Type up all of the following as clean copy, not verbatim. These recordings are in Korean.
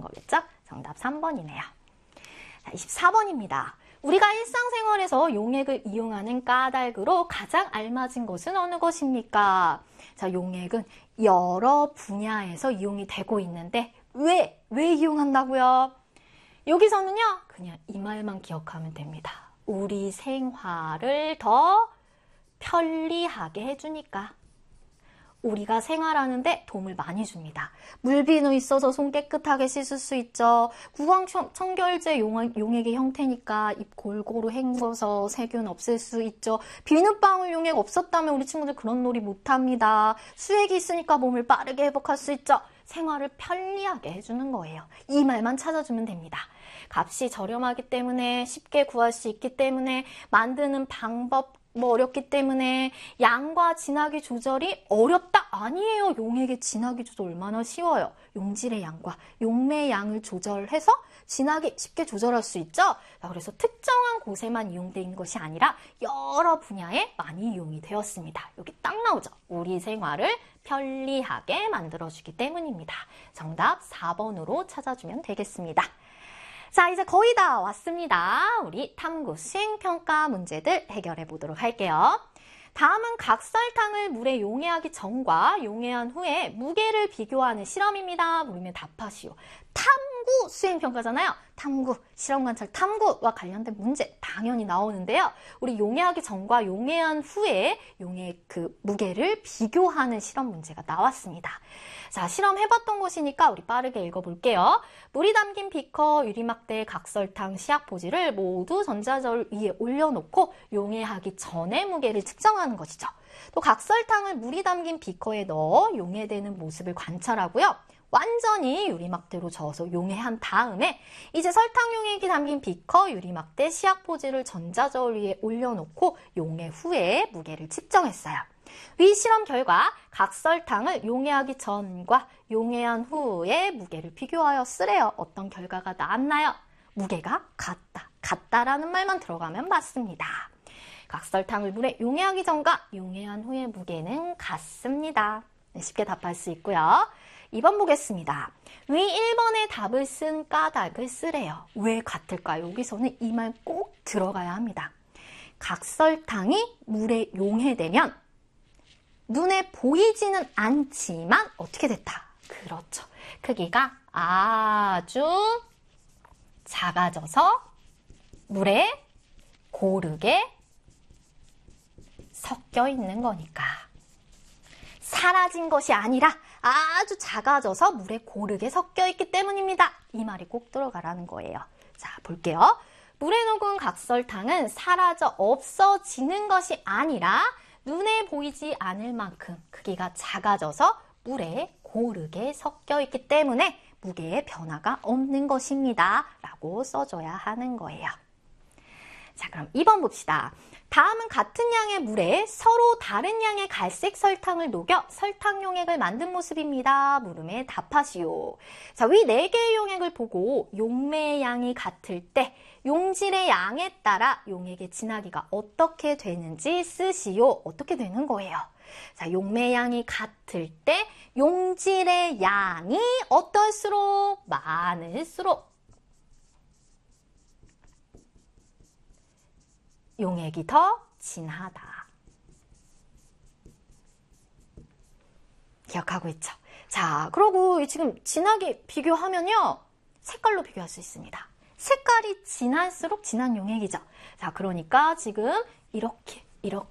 거겠죠? 정답 3번이네요. 자, 24번입니다. 우리가 일상생활에서 용액을 이용하는 까닭으로 가장 알맞은 것은 어느 것입니까? 자, 용액은 여러 분야에서 이용이 되고 있는데 왜 이용한다고요? 여기서는요, 그냥 이 말만 기억하면 됩니다. 우리 생활을 더 편리하게 해주니까. 우리가 생활하는데 도움을 많이 줍니다. 물비누 있어서 손 깨끗하게 씻을 수 있죠. 구강청결제 용액의 형태니까 입 골고루 헹궈서 세균 없앨 수 있죠. 비눗방울 용액 없었다면 우리 친구들 그런 놀이 못합니다. 수액이 있으니까 몸을 빠르게 회복할 수 있죠. 생활을 편리하게 해주는 거예요. 이 말만 찾아주면 됩니다. 값이 저렴하기 때문에 쉽게 구할 수 있기 때문에 만드는 방법 어렵기 때문에 양과 진하기 조절이 어렵다? 아니에요. 용액의 진하기 조절 얼마나 쉬워요. 용질의 양과 용매의 양을 조절해서 진하게 쉽게 조절할 수 있죠. 그래서 특정한 곳에만 이용되어 있는 것이 아니라 여러 분야에 많이 이용이 되었습니다. 여기 딱 나오죠. 우리 생활을 편리하게 만들어주기 때문입니다. 정답 4번으로 찾아주면 되겠습니다. 자, 이제 거의 다 왔습니다. 우리 탐구 수행평가 문제들 해결해 보도록 할게요. 다음은 각설탕을 물에 용해하기 전과 용해한 후에 무게를 비교하는 실험입니다. 물으면 답하시오. 탐구 수행평가잖아요. 탐구, 실험관찰 탐구와 관련된 문제 당연히 나오는데요. 우리 용해하기 전과 용해한 후에 용해 그 무게를 비교하는 실험 문제가 나왔습니다. 자, 실험해봤던 것이니까 우리 빠르게 읽어볼게요. 물이 담긴 비커, 유리막대, 각설탕, 시약포지를 모두 전자저울 위에 올려놓고 용해하기 전의 무게를 측정하는 것이죠. 또 각설탕을 물이 담긴 비커에 넣어 용해되는 모습을 관찰하고요. 완전히 유리막대로 저어서 용해한 다음에 이제 설탕 용액이 담긴 비커, 유리막대, 시약포지를 전자저울 위에 올려놓고 용해 후에 무게를 측정했어요. 위 실험 결과 각설탕을 용해하기 전과 용해한 후의 무게를 비교하였으래요. 어떤 결과가 나왔나요? 무게가 같다라는 말만 들어가면 맞습니다. 각설탕을 물에 용해하기 전과 용해한 후의 무게는 같습니다. 쉽게 답할 수 있고요. 2번 보겠습니다. 위 1번의 답을 쓴 까닭을 쓰래요. 왜 같을까요? 여기서는 이 말 꼭 들어가야 합니다. 각설탕이 물에 용해되면 눈에 보이지는 않지만 어떻게 됐다? 그렇죠. 크기가 아주 작아져서 물에 고르게 섞여 있는 거니까. 사라진 것이 아니라 아주 작아져서 물에 고르게 섞여 있기 때문입니다. 이 말이 꼭 들어가라는 거예요. 자, 볼게요. 물에 녹은 각설탕은 사라져 없어지는 것이 아니라 눈에 보이지 않을 만큼 크기가 작아져서 물에 고르게 섞여 있기 때문에 무게에 변화가 없는 것입니다. 라고 써줘야 하는 거예요. 자, 그럼 2번 봅시다. 다음은 같은 양의 물에 서로 다른 양의 갈색 설탕을 녹여 설탕 용액을 만든 모습입니다. 물음에 답하시오. 자, 위 4개의 용액을 보고 용매의 양이 같을 때 용질의 양에 따라 용액의 진하기가 어떻게 되는지 쓰시오. 어떻게 되는 거예요? 자, 용매의 양이 같을 때 용질의 양이 어떨수록 많을수록 용액이 더 진하다. 기억하고 있죠? 자, 그리고 지금 진하게 비교하면요. 색깔로 비교할 수 있습니다. 색깔이 진할수록 진한 용액이죠. 자, 그러니까 지금 이렇게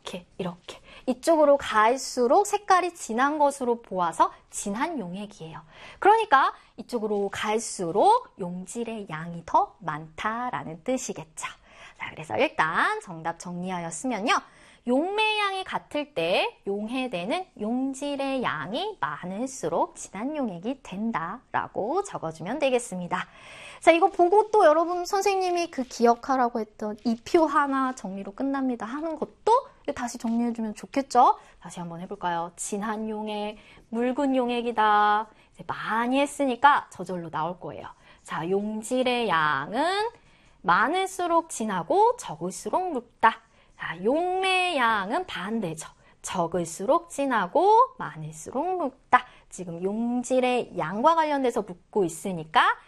이쪽으로 갈수록 색깔이 진한 것으로 보아서 진한 용액이에요. 그러니까 이쪽으로 갈수록 용질의 양이 더 많다라는 뜻이겠죠. 자, 그래서 일단 정답 정리하였으면요. 용매의 양이 같을 때 용해되는 용질의 양이 많을수록 진한 용액이 된다라고 적어주면 되겠습니다. 자, 이거 보고 또 여러분 선생님이 그 기억하라고 했던 이 표 하나 정리로 끝납니다 하는 것도 다시 정리해주면 좋겠죠? 다시 한번 해볼까요? 진한 용액, 묽은 용액이다. 이제 많이 했으니까 저절로 나올 거예요. 자, 용질의 양은 많을수록 진하고 적을수록 묽다. 자, 용매의 양은 반대죠. 적을수록 진하고 많을수록 묽다. 지금 용질의 양과 관련돼서 묻고 있으니까